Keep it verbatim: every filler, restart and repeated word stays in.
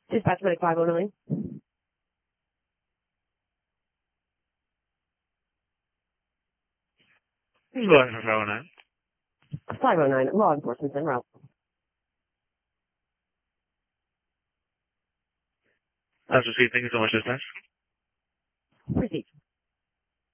Dispatch Medic five oh nine. Going for five oh nine. five oh nine, law enforcement en route. That's received. Thank you so much, dispatch. Proceed.